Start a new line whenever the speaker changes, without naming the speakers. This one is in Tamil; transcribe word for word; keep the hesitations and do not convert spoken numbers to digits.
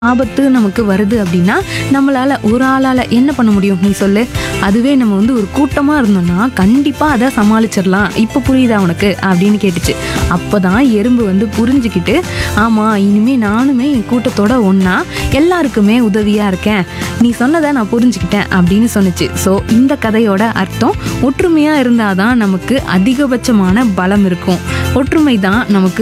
ஆபத்து நமக்கு வருது அப்படின்னா நம்மளால ஒரு ஆளால என்ன பண்ண முடியும் நீ சொல்லு. அதுவே நம்ம வந்து ஒரு கூட்டமா இருந்தோம்னா கண்டிப்பா அதை சமாளிச்சிடலாம். இப்ப புரியுதா உனக்கு அப்படின்னு கேட்டுச்சு. அப்பதான் எறும்பு வந்து புரிஞ்சுக்கிட்டு, ஆமா இனிமே நானுமே என் கூட்டத்தோட ஒண்ணா எல்லாருக்குமே உதவியா இருக்கேன், நீ சொன்னதை நான் புரிஞ்சுக்கிட்டேன் அப்படின்னு சொன்னுச்சு. ஸோ இந்த கதையோட அர்த்தம், ஒற்றுமையா இருந்தாதான் நமக்கு அதிகபட்சமான பலம் இருக்கும். ஒற்றுமை தான் நமக்கு